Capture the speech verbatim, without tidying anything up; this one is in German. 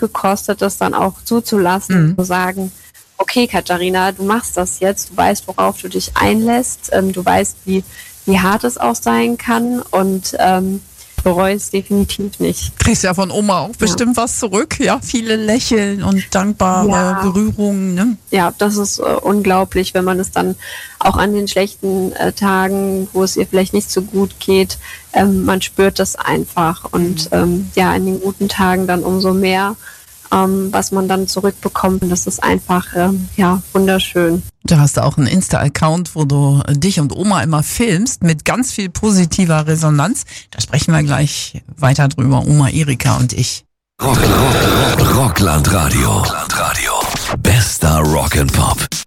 gekostet, das dann auch zuzulassen, Mhm. zu sagen, okay, Katharina, du machst das jetzt, du weißt, worauf du dich einlässt, ähm, du weißt, wie, wie hart es auch sein kann und ähm, bereue es definitiv nicht. Kriegst ja von Oma auch bestimmt was zurück, ja, viele Lächeln und dankbare Ja. Berührungen, ne? Ja, das ist äh, unglaublich, wenn man es dann auch an den schlechten äh, Tagen, wo es ihr vielleicht nicht so gut geht, ähm, man spürt das einfach und ähm, ja, an den guten Tagen dann umso mehr, ähm, was man dann zurückbekommt. Und das ist einfach, ähm, ja, wunderschön. Du hast auch einen Insta-Account, wo du dich und Oma immer filmst, mit ganz viel positiver Resonanz. Da sprechen wir gleich weiter drüber, Oma Erika und ich. Rock, Rock, Rock, Rockland Radio. Rockland Radio. Bester Rock and Pop.